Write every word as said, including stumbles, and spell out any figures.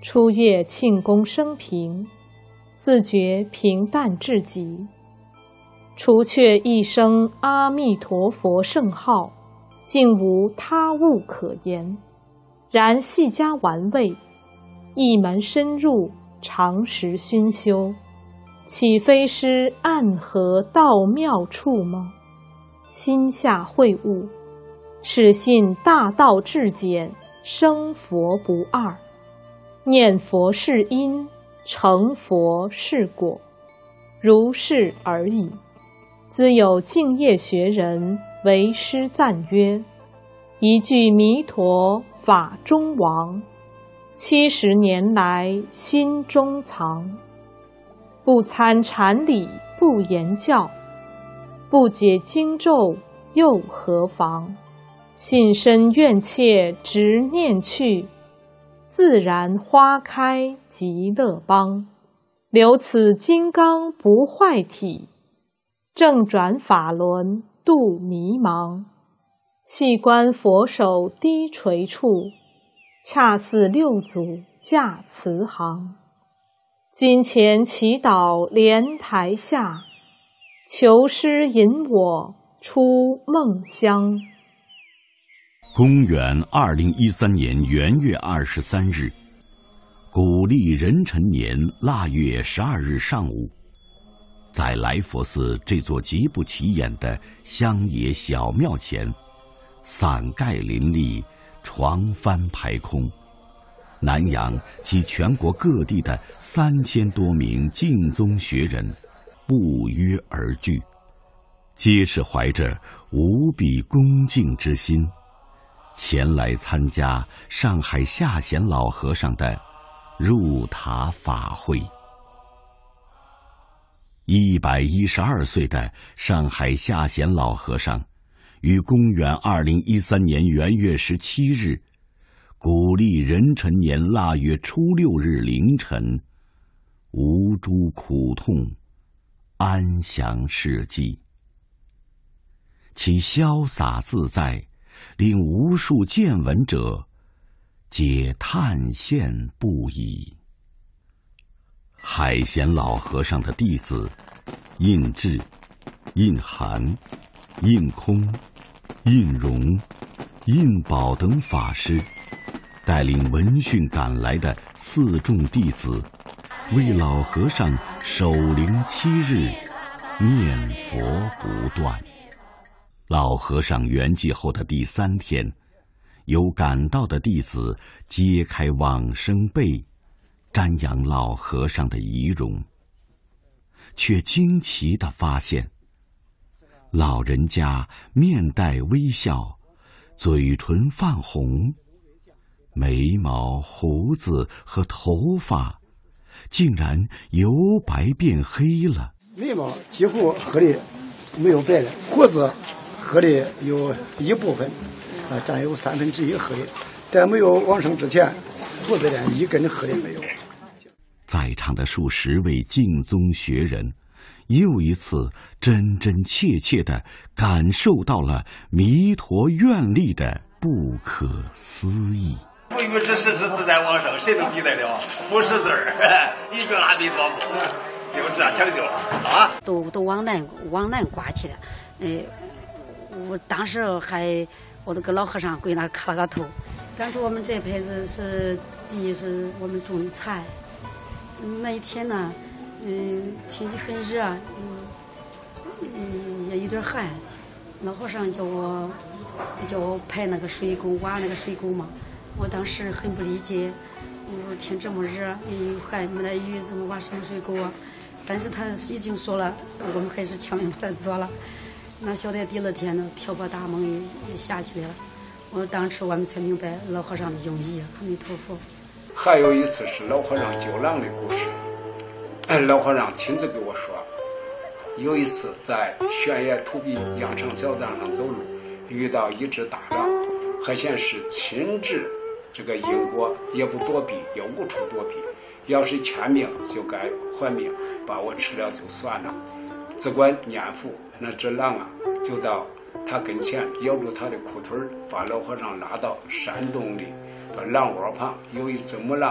初阅庆功生平，自觉平淡至极。除却一声阿弥陀佛圣号，竟无他物可言。然细加玩味，一门深入，常时熏修，岂非是暗合道妙处吗？心下会悟，始信大道至简，生佛不二。念佛是因，成佛是果，如是而已。兹有净业学人为师赞曰：一句弥陀法中王，七十年来心中藏。不参禅理不言教，不解经咒又何妨？信身愿切直念去，自然花开极乐邦。留此金刚不坏体，正转法轮度迷茫。细观佛手低垂处，恰似六祖驾慈航。金钱祈祷莲台下，求师引我出梦乡。 公元二零一三年元月二十三日，古历壬辰年腊月十二日上午，在来佛寺这座极不起眼的乡野小庙前，伞盖林立，床幡排空。南洋及全国各地的三千多名净宗学人不约而聚，皆是怀着无比恭敬之心，前来参加上海下贤老和尚的入塔法会。一百一十二岁的上海下贤老和尚，于公元二零一三年元月十七日，古历壬辰年腊月初六日凌晨，无诸苦痛，安详逝迹。其潇洒自在，令无数见闻者皆叹羡不已。海贤老和尚的弟子印智、印涵、印空、印荣、印宝等法师，带领闻讯赶来的四众弟子，为老和尚守灵七日，念佛不断。老和尚圆寂后的第三天，有赶到的弟子揭开往生被，瞻仰老和尚的遗容，却惊奇地发现，老人家面带微笑，嘴唇泛红，眉毛、胡子和头发竟然由白变黑了。 眉毛几乎黑的没有白了，胡子黑的有一部分，啊，占有三分之一黑的。在没有往生之前，胡子连一根黑的没有。 在场的数十位净宗学人，又一次真真切切地感受到了弥陀愿力的不可思议。 不与之实之自在往生，谁能比得了？不识字儿，一个阿弥陀佛，就这样成就了啊！ 都都往南往南刮去了，呃，我当时还我那个老和尚跪那磕了个头。感触我们这辈子是第一是我们种的菜，那一天呢，嗯，天气很热，嗯，嗯也有点寒，老和尚叫我叫我排那个水沟挖那个水沟嘛。我当时很不理解，我说天这么热，又寒没得雨，怎么挖什么水沟啊？但是他已经说了，我们还是强行把它做了。那晓得第二天呢，瓢泼大梦也也下起来了。我当时我们才明白老和尚的用意，阿弥陀佛。 还有一次是老和尚救狼的故事，老和尚亲自给我说，有一次在悬崖土壁羊肠小道上走路，遇到一只大狼，还显是亲至这个因果，也不躲避，也无处躲避，要是欠命就该还命，把我吃了就算了。只管念佛，那只狼啊就到他跟前咬住他的裤腿，把老和尚拉到山洞里，把狼窝旁有一只母狼